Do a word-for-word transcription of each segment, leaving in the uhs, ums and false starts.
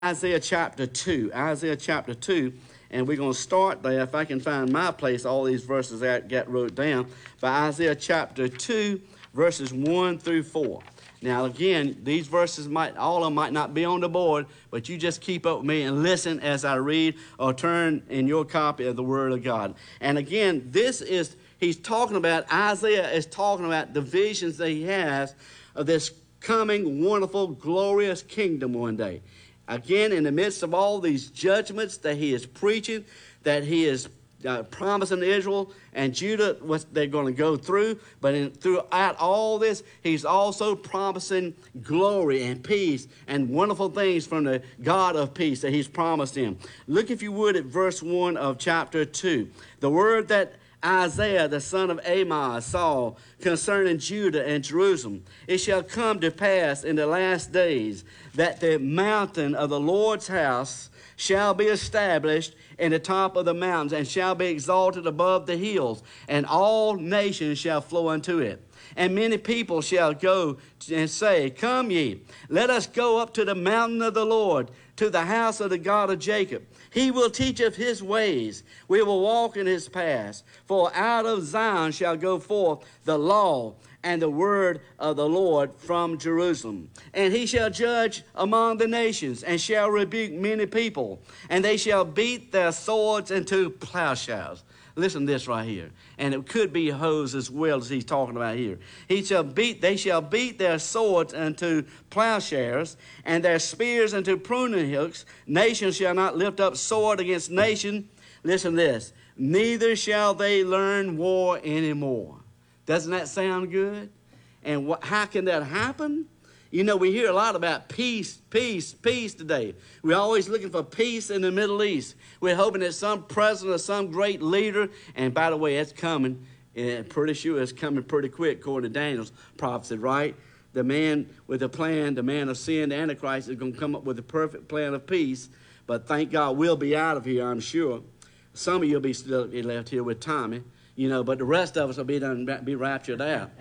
Isaiah chapter two. Isaiah chapter two. And we're going to start there. If I can find my place, all these verses that get wrote down. By Isaiah chapter two, verses one through four. Now, again, these verses might, all of them might not be on the board, but you just keep up with me and listen as I read or turn in your copy of the Word of God. And again, this is, he's talking about, Isaiah is talking about the visions that he has of this coming wonderful, glorious kingdom one day. Again, in the midst of all these judgments that he is preaching, that he is uh, promising Israel and Judah what they're going to go through, but in, throughout all this, he's also promising glory and peace and wonderful things from the God of peace that he's promised him. Look, if you would, at verse one of chapter two. The word that Isaiah, the son of Amoz, saw concerning Judah and Jerusalem. It shall come to pass in the last days that the mountain of the Lord's house shall be established in the top of the mountains and shall be exalted above the hills, and all nations shall flow unto it. And many people shall go and say, Come ye, let us go up to the mountain of the Lord, to the house of the God of Jacob. He will teach of his ways. We will walk in his paths. For out of Zion shall go forth the law and the word of the Lord from Jerusalem. And he shall judge among the nations, and shall rebuke many people, and they shall beat their swords into plowshares. Listen to this right here. And it could be hoes as well as he's talking about here. He shall beat, they shall beat their swords into plowshares, and their spears into pruning hooks. Nation shall not lift up sword against nation. Listen to this. Neither shall they learn war anymore. Doesn't that sound good? And what, how can that happen? You know, we hear a lot about peace, peace, peace today. We're always looking for peace in the Middle East. We're hoping that some president or some great leader, and by the way, it's coming, and pretty sure it's coming pretty quick, according to Daniel's prophecy, right? The man with a plan, the man of sin, the Antichrist, is going to come up with a perfect plan of peace. But thank God we'll be out of here, I'm sure. Some of you will be still be left here with Tommy, you know, but the rest of us will be done, be raptured out.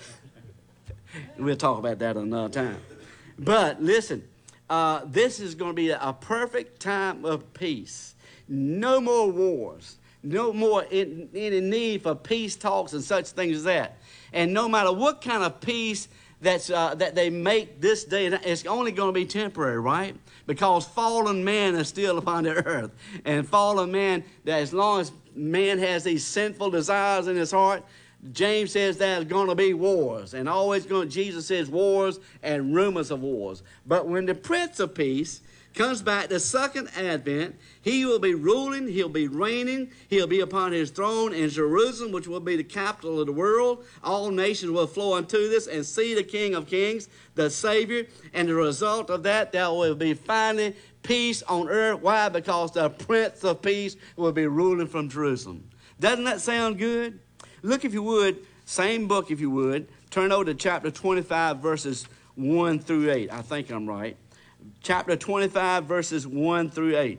We'll talk about that another time. But listen, uh, this is going to be a perfect time of peace. No more wars. No more in, any need for peace talks and such things as that. And no matter what kind of peace that's, uh, that they make this day, it's only going to be temporary, right? Because fallen man is still upon the earth. And fallen man, that as long as man has these sinful desires in his heart, James says there's going to be wars, and always going. Jesus says wars and rumors of wars. But when the Prince of Peace comes back, the second advent, he will be ruling, he'll be reigning, he'll be upon his throne in Jerusalem, which will be the capital of the world. All nations will flow unto this and see the King of Kings, the Savior, and the result of that, there will be finally peace on earth. Why? Because the Prince of Peace will be ruling from Jerusalem. Doesn't that sound good? Look, if you would, same book, if you would, turn over to chapter twenty-five, verses one through eight. I think I'm right. Chapter twenty-five, verses one through eight.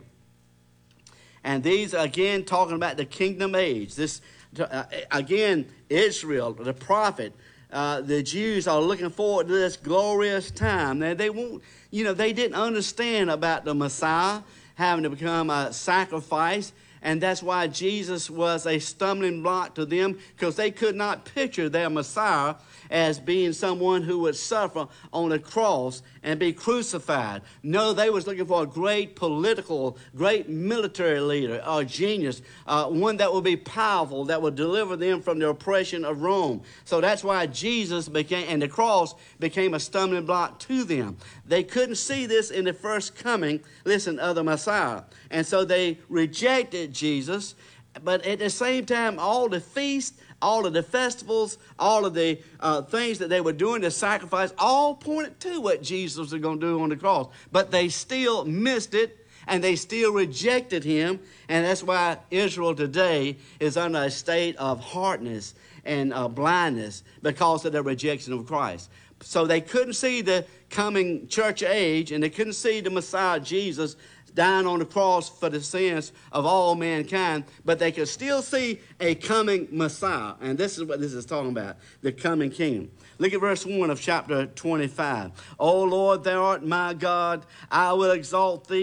And these, again, talking about the kingdom age. This, uh, again, Israel, the prophet, uh, the Jews are looking forward to this glorious time. Now, they won't, you know, they didn't understand about the Messiah having to become a sacrifice. And that's why Jesus was a stumbling block to them, because they could not picture their Messiah as being someone who would suffer on a cross and be crucified. No, they was looking for a great political, great military leader, a genius, uh, one that would be powerful, that would deliver them from the oppression of Rome. So that's why Jesus became, and the cross became a stumbling block to them. They couldn't see this in the first coming, listen, of the Messiah. And so they rejected Jesus. But at the same time, all the feasts, all of the festivals, all of the uh, things that they were doing to sacrifice, all pointed to what Jesus was going to do on the cross. But they still missed it, and they still rejected him. And that's why Israel today is under a state of hardness and uh, blindness because of their rejection of Christ. So they couldn't see the coming church age, and they couldn't see the Messiah, Jesus, dying on the cross for the sins of all mankind, but they could still see a coming Messiah. And this is what this is talking about, the coming king. Look at verse one of chapter twenty-five. O Lord, thou art my God. I will exalt thee